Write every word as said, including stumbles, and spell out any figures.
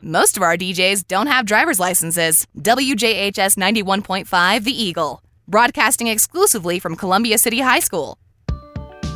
Most of our D Js don't have driver's licenses. W J H S ninety-one point five The Eagle, broadcasting exclusively from Columbia City High School.